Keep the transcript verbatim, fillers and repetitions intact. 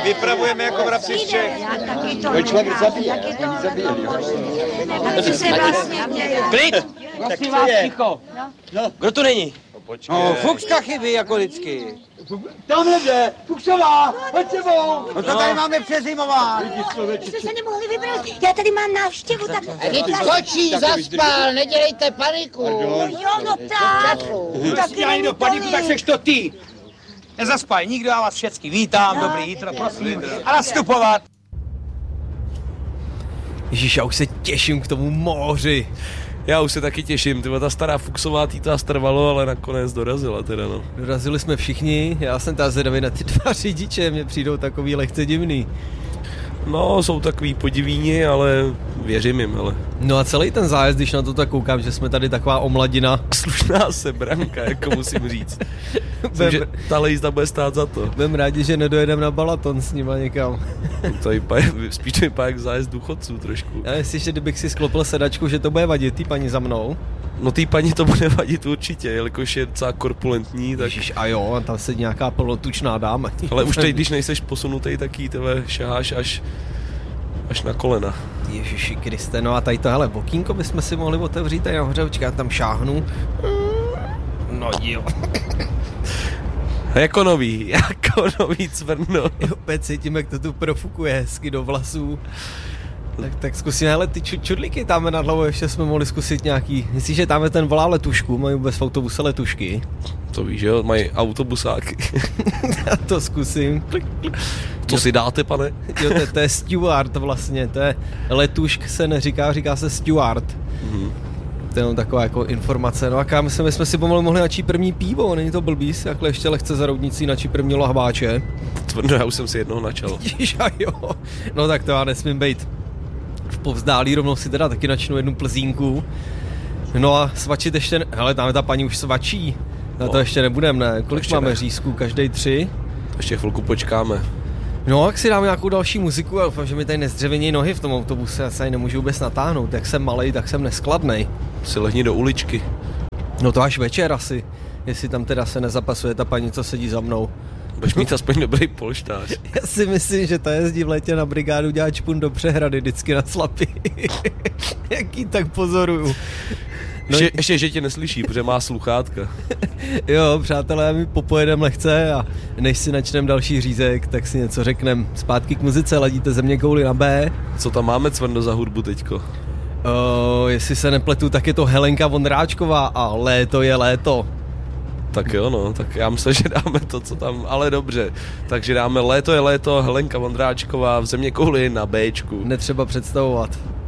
vypravujeme jako vrabci z Čech. To člověk zabíje, oni zabíjeli. Co se vlastně děje? Klid! Prosím vás, ticho. Kdo tu není? No, Fuchska chybí jako vždycky. Tamhle jde, Fuchsová, pojď sebou. No to tady máme přezimovat. Jste se nemohli vybrat, já tady mám návštěvu, tak... Skočí, zaspal, nedělejte paniku. Jo, no tak. Když já někdo paniku, tak seš to ty. Nezaspaj nikdo, já vás všecky vítám, dobrý jítro, prosím. A nastupovat. Ježíš, já už se těším k tomu moři. Já už se taky těším, tyhle ta stará Fuchsová tý to strvalo, ale nakonec dorazila teda no. Dorazili jsme všichni, já jsem ta zvědavý na ty dva řidiče, mně přijdou takový lehce divný. No, jsou takový podivíni, ale věřím jim, ale. No a celý ten zájezd, když na to tak koukám, že jsme tady taková omladina. Slušná sebranka, jako musím říct. Myslím, že ta jízda bude stát za to. Budem rádi, že nedojedeme na Balaton s nima někam. To vypadá, spíš to vypadá jak zájezd důchodců trošku. Já myslím, že kdybych si sklopil sedačku, že to bude vadit, tý paní za mnou. No tý paní to bude vadit určitě, jelikož je docela korpulentní, tak... Ježiš, a jo, a tam sedí nějaká plnotučná dáma. Ale už teď, když nejseš posunutej, tak jí tebe šaháš až, až na kolena. Ježiši Kriste, no a tady to, hele, okýnko bychom si mohli otevřít tady nahoře, počkej, já tam šáhnu. No jo. Jako nový, jako nový cvrno. Jo, opět cítím, jak to tu profukuje hezky do vlasů. Tak, tak zkusíme, hele, ty ču, čudlíky tam nad hlavou, ještě jsme mohli zkusit nějaký, myslíš, že tam ten volá letušku, mají vůbec v autobuse letušky? To víš, jo, mají autobusáky. Já to zkusím. To si dáte, pane? Jo, to, to je steward vlastně, to je letušk se neříká, říká se steward. Mm. To je jenom taková jako informace. No a kámo, my jsme si pomalu mohli načít první pivo, není to blbý, takhle ještě lehce za roudnicí načít první lahváče. Tvrdo, já už jsem si jednoho načal. Ježiš, a jo. No tak to já nesmím bejt v povzdálí, rovnou si teda taky načnu jednu plzínku. No a svačit ještě, hele, tam ta paní už svačí. Na to no, ještě nebudem, ne? Kolik máme ne. řízků? Každej tři? Ještě chvilku počkáme. No, jak si dáme nějakou další muziku a doufám, že mi tady nezdřevění nohy v tom autobuse, já se tady nemůžu vůbec natáhnout. Jak jsem malej, tak jsem neskladnej. Si lehni do uličky. No to až večer asi, jestli tam teda se nezapasuje ta paní, co sedí za mnou. Budeš mít aspoň dobrý polštář. Já si myslím, že ta jezdí v létě na brigádu dělat špun do Přehrady, vždycky na Slapy. Jaký tak pozoruju. No, ještě, ještě, že tě neslyší, protože má sluchátka. Jo, přátelé, my popojedeme lehce a než si načneme další řízek, tak si něco řekneme. Zpátky k muzice, ladíte Země kouli na B. Co tam máme, Cvrndo, za hudbu teďko? O, jestli se nepletu, tak je to Helenka Vondráčková a Léto je léto. Tak jo, no, tak já myslím, že dáme to, co tam, ale dobře. Takže dáme Léto je léto, Helenka Vondráčková v Země kouli na Bčku. Netřeba představovat.